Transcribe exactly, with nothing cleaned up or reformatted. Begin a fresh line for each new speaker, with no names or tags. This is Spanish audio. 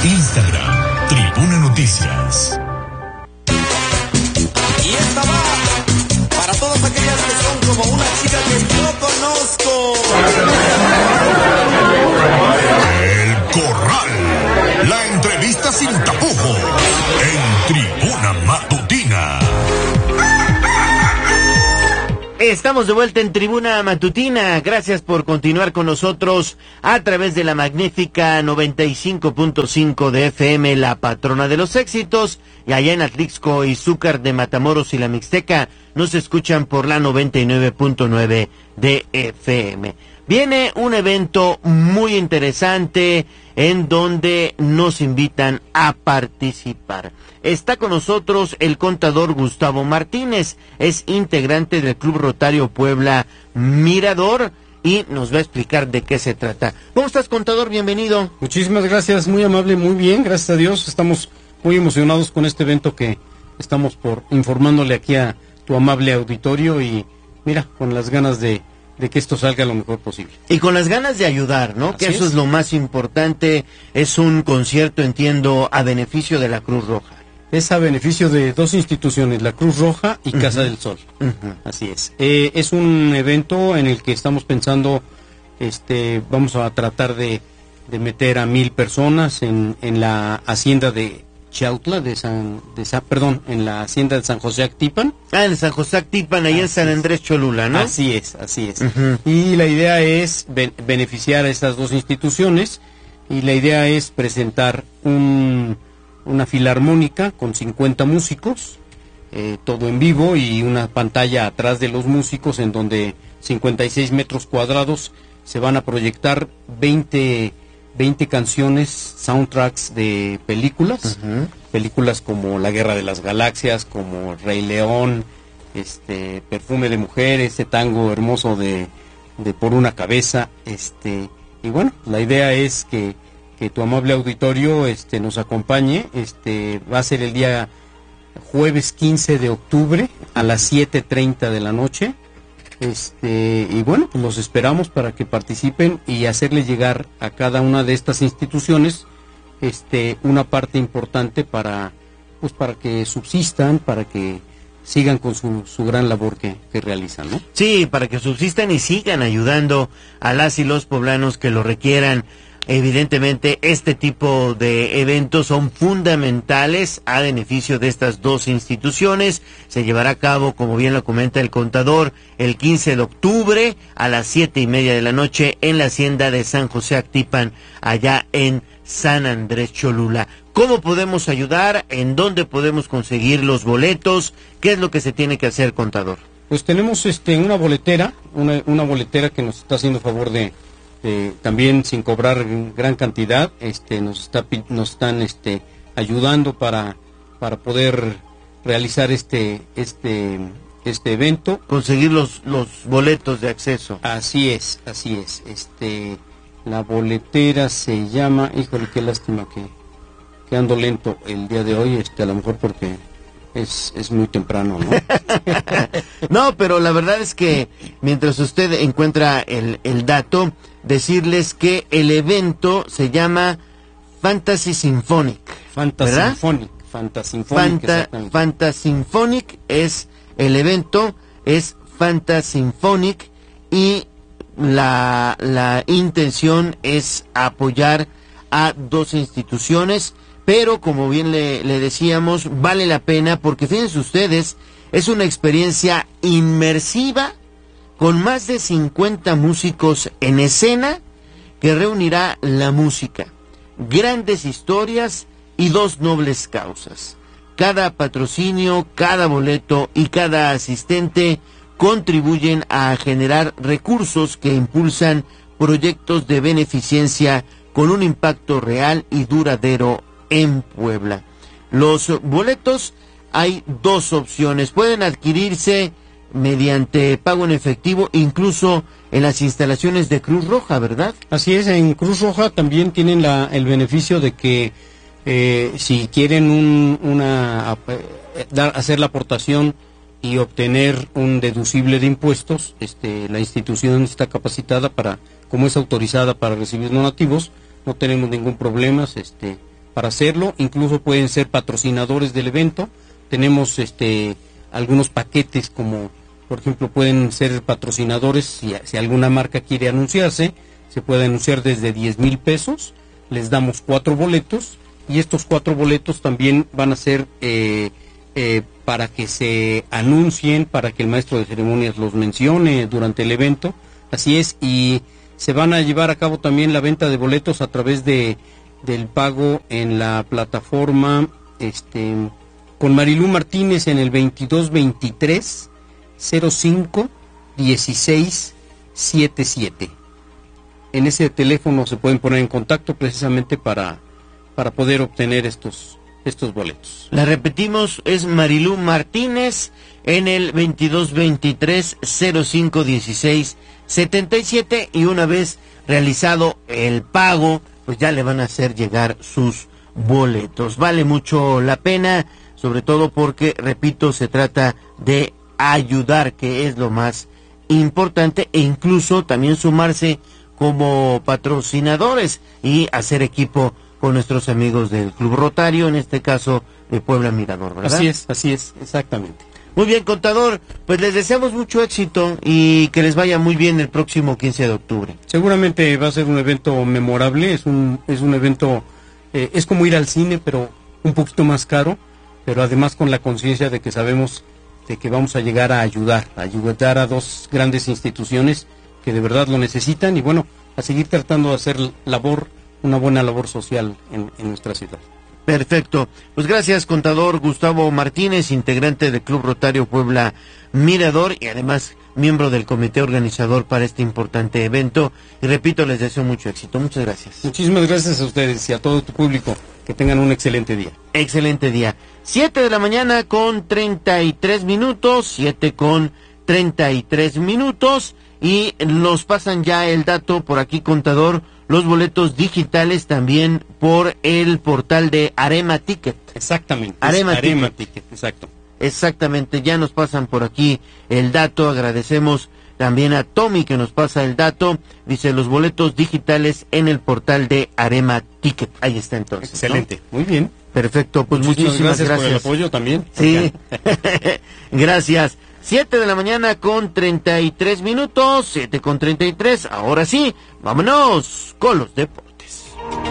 Instagram, Tribuna Noticias.
Y esta va para todas aquellas que son como una chica que yo conozco.
El Corral. La entrevista sin tapujos en Tribuna Matutina.
Estamos de vuelta en Tribuna Matutina. Gracias por continuar con nosotros a través de la magnífica noventa y cinco punto cinco de F M, la patrona de los éxitos. Y allá en Atlixco, Izúcar de Matamoros y la Mixteca nos escuchan por la noventa y nueve punto nueve de F M. Viene un evento muy interesante en donde nos invitan a participar. Está con nosotros el contador Gustavo Martínez, es integrante del Club Rotario Puebla Mirador y nos va a explicar de qué se trata. ¿Cómo estás, contador? Bienvenido.
Muchísimas gracias, muy amable, muy bien, gracias a Dios. Estamos muy emocionados con este evento que estamos por informándole aquí a tu amable auditorio y mira, con las ganas de de que esto salga lo mejor posible.
Y con las ganas de ayudar, ¿no? Así que eso es. es lo más importante. Es un concierto, entiendo, a beneficio de la Cruz Roja.
Es a beneficio de dos instituciones, la Cruz Roja y uh-huh. Casa del Sol. Uh-huh. Así es. Eh, es un evento en el que estamos pensando, este, vamos a tratar de, de meter a mil personas en, en la hacienda de Chautla, de San, de San, perdón, en la hacienda de San José Actipan.
Ah, en San José Actipan, ahí así en San Andrés Cholula, ¿no?
Así es, así es. Uh-huh. Y la idea es be- beneficiar a estas dos instituciones y la idea es presentar un, una filarmónica con cincuenta músicos, eh, todo en vivo y una pantalla atrás de los músicos en donde cincuenta y seis metros cuadrados se van a proyectar veinte canciones, soundtracks de películas, uh-huh. películas como La Guerra de las Galaxias, como Rey León, este Perfume de Mujer, este tango hermoso de, de Por una Cabeza, este y bueno, la idea es que, que tu amable auditorio este nos acompañe. Este va a ser el día jueves quince de octubre a las siete treinta de la noche. Este, y bueno, pues los esperamos para que participen y hacerle llegar a cada una de estas instituciones este, una parte importante para, pues para que subsistan, para que sigan con su, su gran labor que, que realizan, ¿no?
Sí, para que subsistan y sigan ayudando a las y los poblanos que lo requieran. Evidentemente, este tipo de eventos son fundamentales a beneficio de estas dos instituciones. Se llevará a cabo, como bien lo comenta el contador, el quince de octubre a las siete y media de la noche en la hacienda de San José Actipan, allá en San Andrés Cholula. ¿Cómo podemos ayudar? ¿En dónde podemos conseguir los boletos? ¿Qué es lo que se tiene que hacer, contador?
Pues tenemos este una boletera, una, una boletera que nos está haciendo favor de Eh, también sin cobrar gran cantidad, este nos está nos están este ayudando para para poder realizar este este este evento,
conseguir los los boletos de acceso.
Así es, así es. Este la boletera se llama, híjole, qué lástima que que ando lento el día de hoy, este a lo mejor porque es es muy temprano, ¿no?
No, pero la verdad es que mientras usted encuentra el el dato, decirles que el evento se llama Fantasy Symphonic.
Fantasy Symphonic, Fantasy Symphonic.
Fanta, Fantasy Symphonic es el evento, es Fantasy Symphonic y la, la intención es apoyar a dos instituciones, pero como bien le, le decíamos, vale la pena porque fíjense ustedes, es una experiencia inmersiva con más de cincuenta músicos en escena que reunirá la música, grandes historias y dos nobles causas. Cada patrocinio, cada boleto y cada asistente contribuyen a generar recursos que impulsan proyectos de beneficencia con un impacto real y duradero en Puebla. Los boletos, hay dos opciones, pueden adquirirse mediante pago en efectivo, incluso en las instalaciones de Cruz Roja, ¿verdad?
Así es, en Cruz Roja también tienen la, el beneficio de que eh, si quieren un, una eh, dar, hacer la aportación y obtener un deducible de impuestos, este, la institución está capacitada para, como es autorizada para recibir donativos, no tenemos ningún problema, este, para hacerlo, incluso pueden ser patrocinadores del evento. Tenemos este algunos paquetes, como por ejemplo pueden ser patrocinadores, si, si alguna marca quiere anunciarse, se puede anunciar desde diez mil pesos, les damos cuatro boletos, y estos cuatro boletos también van a ser eh, eh, para que se anuncien, para que el maestro de ceremonias los mencione durante el evento, así es, y se van a llevar a cabo también la venta de boletos a través de del pago en la plataforma este con Marilú Martínez en el veintidós veintitrés cero cinco dieciséis setenta y siete. En ese teléfono se pueden poner en contacto precisamente para para poder obtener estos estos boletos.
La repetimos, es Marilú Martínez en el veintidós veintitrés cero cinco dieciséis setenta y siete, y una vez realizado el pago, pues ya le van a hacer llegar sus boletos. Vale mucho la pena, sobre todo porque, repito, se trata de ayudar, que es lo más importante, e incluso también sumarse como patrocinadores y hacer equipo con nuestros amigos del Club Rotario, en este caso de Puebla Mirador, ¿verdad?
Así es, así es, exactamente.
Muy bien, contador, pues les deseamos mucho éxito y que les vaya muy bien el próximo quince de octubre.
Seguramente va a ser un evento memorable, es un es un evento, eh, es como ir al cine, pero un poquito más caro, pero además con la conciencia de que sabemos de que vamos a llegar a ayudar, a ayudar a dos grandes instituciones que de verdad lo necesitan, y bueno, a seguir tratando de hacer labor, una buena labor social en, en nuestra ciudad.
Perfecto. Pues gracias, contador Gustavo Martínez, integrante del Club Rotario Puebla Mirador y además miembro del comité organizador para este importante evento. Y repito, les deseo mucho éxito. Muchas gracias.
Muchísimas gracias a ustedes y a todo tu público. Que tengan un excelente día.
Excelente día. Siete de la mañana con treinta y tres minutos, siete con treinta y tres minutos, y nos pasan ya el dato por aquí, contador, los boletos digitales también por el portal de Arema Ticket.
Exactamente.
Arema,
Arema
Ticket.
Ticket, exacto.
Exactamente, ya nos pasan por aquí el dato, agradecemos también a Tommy que nos pasa el dato, dice los boletos digitales en el portal de Arema Ticket, ahí está entonces.
Excelente,
¿no?
Muy bien.
Perfecto, pues muchísimas, muchísimas gracias,
gracias por el apoyo también.
Sí, gracias. Siete de la mañana con treinta y tres minutos, siete con treinta y tres, ahora sí, vámonos con los deportes.